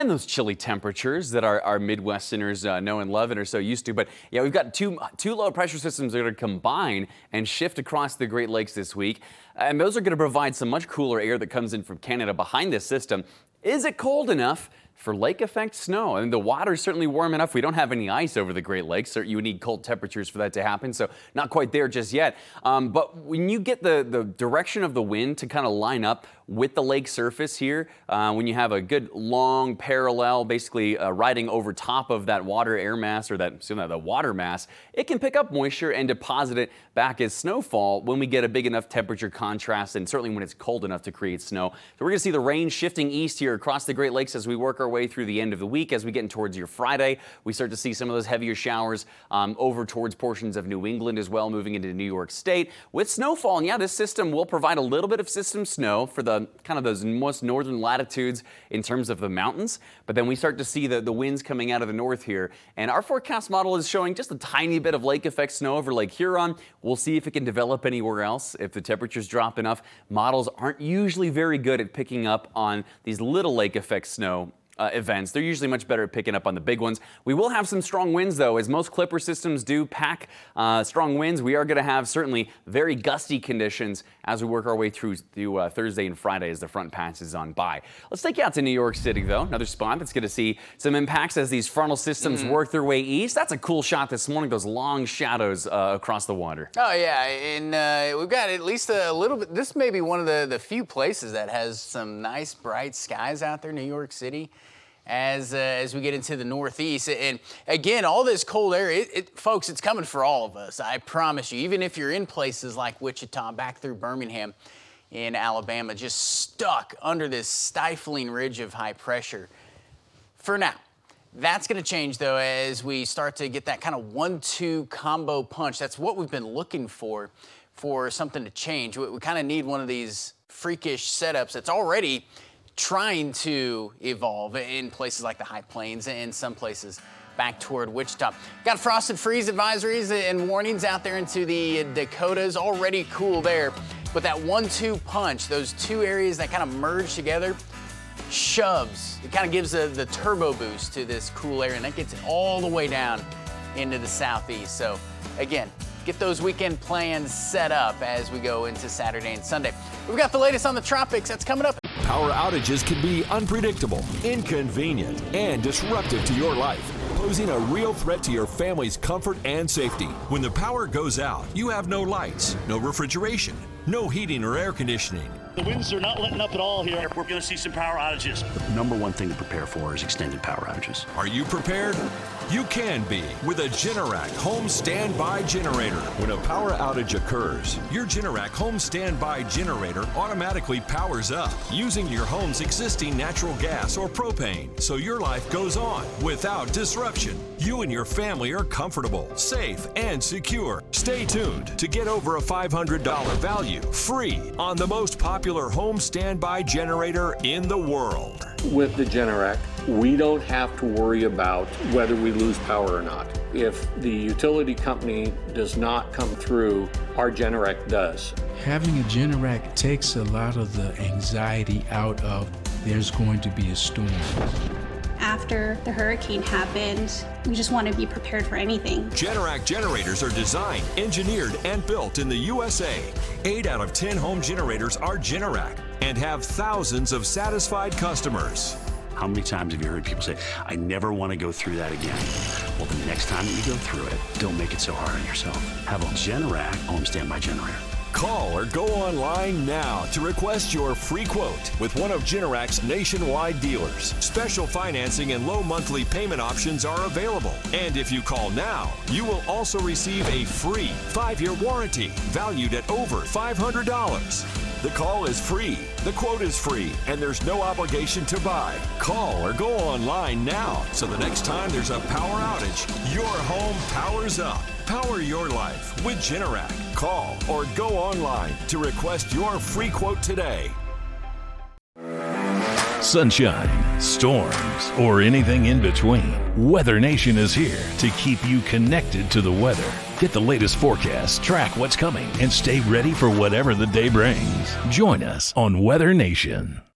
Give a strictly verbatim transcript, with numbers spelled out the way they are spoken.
And those chilly temperatures that our, our Midwesterners uh, know and love and are so used to. But yeah, we've got two, two low pressure systems that are going to combine and shift across the Great Lakes this week. And those are going to provide some much cooler air that comes in from Canada behind this system. Is it cold enough for lake effect snow? And the water is certainly warm enough. We don't have any ice over the Great Lakes, so you would need cold temperatures for that to happen. So not quite there just yet. Um, but when you get the, the direction of the wind to kind of line up with the lake surface here, uh, when you have a good long parallel, basically uh, riding over top of that water air mass or that so the water mass, it can pick up moisture and deposit it back as snowfall when we get a big enough temperature contrast, and certainly when it's cold enough to create snow. So we're going to see the rain shifting east here across the Great Lakes as we work our way through the end of the week. As we get in towards your Friday, we start to see some of those heavier showers um, over towards portions of New England as well, moving into New York State with snowfall. And yeah, this system will provide a little bit of system snow for the kind of those most northern latitudes in terms of the mountains. But then we start to see the, the winds coming out of the north here. And our forecast model is showing just a tiny bit of lake effect snow over Lake Huron. We'll see if it can develop anywhere else if the temperatures drop enough. Models aren't usually very good at picking up on these little lake effect snow Uh, events. They're usually much better at picking up on the big ones. We will have some strong winds, though, as most Clipper systems do pack uh, strong winds. We are going to have certainly very gusty conditions as we work our way through, through uh, Thursday and Friday as the front passes on by. Let's take you out to New York City, though, another spot that's going to see some impacts as these frontal systems mm-hmm. work their way east. That's a cool shot this morning, those long shadows uh, across the water. Oh, yeah, and uh, we've got at least a little bit. This may be one of the, the few places that has some nice, bright skies out there, New York City. As, uh, as we get into the northeast. And again, all this cold air, it, it, folks, it's coming for all of us. I promise you, even if you're in places like Wichita, back through Birmingham in Alabama, just stuck under this stifling ridge of high pressure. For now, that's going to change, though, as we start to get that kind of one two combo punch. That's what we've been looking for, for something to change. We, we kind of need one of these freakish setups that's already trying to evolve in places like the High Plains and some places back toward Wichita. Got frost and freeze advisories and warnings out there into the Dakotas. Already cool there. But that one two punch, those two areas that kind of merge together, shoves. It kind of gives the, the turbo boost to this cool air, and that gets it all the way down into the southeast. So again, get those weekend plans set up as we go into Saturday and Sunday. We've got the latest on the tropics. That's coming up. Power outages can be unpredictable, inconvenient, and disruptive to your life, posing a real threat to your family's comfort and safety. When the power goes out, you have no lights, no refrigeration, no heating or air conditioning. The winds are not letting up at all here. We're going to see some power outages. The number one thing to prepare for is extended power outages. Are you prepared? You can be with a Generac home standby generator. When a power outage occurs, your Generac home standby generator automatically powers up using your home's existing natural gas or propane, so your life goes on without disruption. You and your family are comfortable, safe, and secure. Stay tuned to get over a five hundred dollars value free on the most popular home standby generator in the world. With the Generac, we don't have to worry about whether we lose power or not. If the utility company does not come through, our Generac does. Having a Generac takes a lot of the anxiety out of there's going to be a storm. After the hurricane happened, we just want to be prepared for anything. Generac generators are designed, engineered, and built in the U S A. Eight out of ten home generators are Generac and have thousands of satisfied customers. How many times have you heard people say, I never want to go through that again? Well, the next time that you go through it, don't make it so hard on yourself. Have a Generac home standby generator. Call or go online now to request your free quote with one of Generac's nationwide dealers. Special financing and low monthly payment options are available. And if you call now, you will also receive a free five-year warranty valued at over five hundred dollars. The call is free, the quote is free, and there's no obligation to buy. Call or go online now so the next time there's a power outage, your home powers up. Power your life with Generac. Call or go online to request your free quote today. Sunshine, storms, or anything in between, Weather Nation is here to keep you connected to the weather. Get the latest forecast, track what's coming, and stay ready for whatever the day brings. Join us on Weather Nation.